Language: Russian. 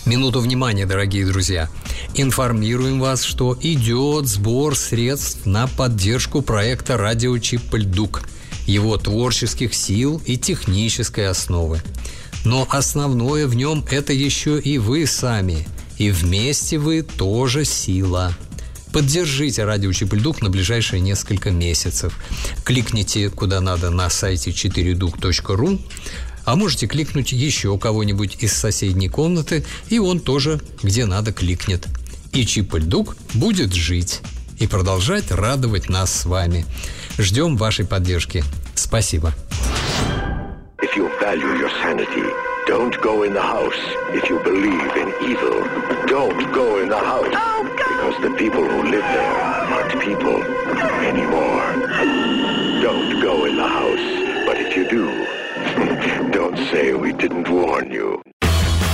Минуту внимания, дорогие друзья. Информируем вас, что идет сбор средств на поддержку проекта «Радио Чип-Льдук», его творческих сил и технической основы. Но основное в нем – это еще и вы сами. И вместе вы тоже сила. Поддержите радио Чип-Льдук на ближайшие несколько месяцев. Кликните куда надо на сайте 4duк.ru, а можете кликнуть еще кого-нибудь из соседней комнаты, и он тоже где надо кликнет. И Чип-Льдук будет жить и продолжать радовать нас с вами. Ждем вашей поддержки. Спасибо. If you value your sanity, don't go in the house. If you believe in evil, don't go in the house. Oh, God. Because the people who live there aren't people anymore. Don't go in the house. But if you do, don't say we didn't warn you.